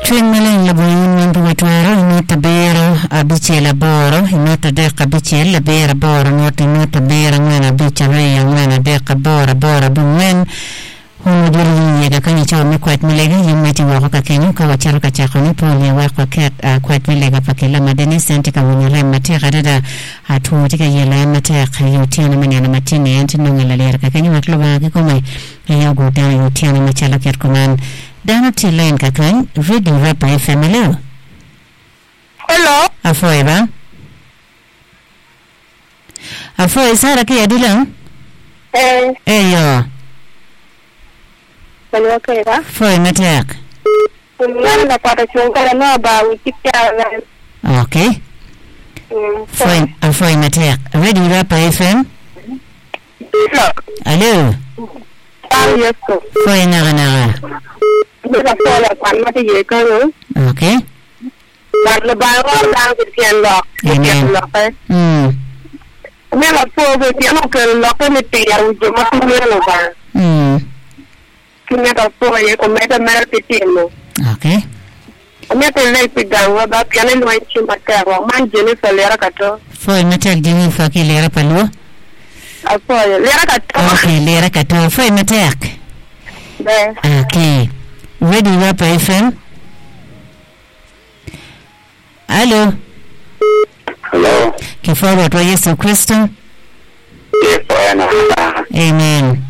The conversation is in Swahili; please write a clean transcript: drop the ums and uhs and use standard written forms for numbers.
Twin Milling Labuin Number Wetwero, Nota Bero, Abichela Boro, Nota Deca Bichel, Bera Boro, Nota Bera, Nana Bichare, Nana Deca Bora, Bora Bumen, Hunuduri, Yakanicho, Quite Milega, you might walk a canoe, Kawachaka Chakoni, Pony, Waka Cat, Quite Milega Pakila, Madeni, Santica, Winner, Matera, Atutica Yela, Matek, Utiana Manana Matini, Antonella Lerca, can you make Lovaka, Yago down, Utiana Machala Cat Command. Dana Tilen Kakan, reading Rapa FM. Hello. Afoeba. Afo Sara Kia Dilan? Yo. Hello, Kera. Foi Matek. Nanda para chunga no ba utikya. Okay. Foi Matek. Reading Rapa FM? Hello. Yes. Foi Nara. Okay. But Bible down to 10 lock. Never for the piano lock in the tea with the muscle. Never for you to make a merit. Okay. I'm not a late down about piano white chimaka, man Jennifer Leracato. Foi Matek Jimmy Faki Lera Palo? I saw you. Leracato. Okay, Leracato. Foi Matek. Okay. Ready Rapa FM? Hello. Hello. Kiforo kwa Yesu Kristo. Amen.